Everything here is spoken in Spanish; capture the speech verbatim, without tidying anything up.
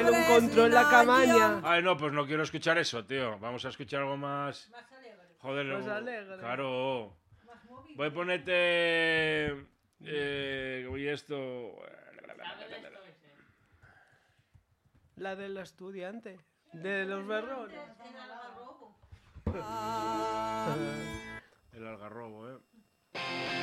un control en la camaña. Ay, no, pues no quiero escuchar eso, tío. Vamos a escuchar algo más... Más alegre. Joder, Más no- alegre. Claro. Más movido. Voy a ponerte... Eh, voy esto... La del estudiante. De los berrones. En Algarrobo. El algarrobo, eh.